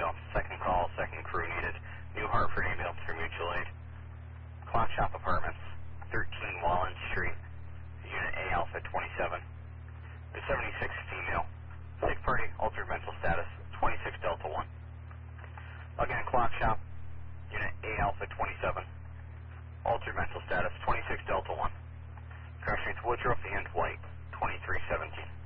ambulance. Second call, second crew needed. New Hartford ambulance for mutual aid. Clock Shop Apartments, 13 Wallen Street, Unit A Alpha 27. The 76 female. Sick party, altered mental status, 26 Delta 1. Again, Clock Shop, Unit A Alpha 27. Altered mental status, 26 Delta 1. Crash rates Woodruff and White, 2317.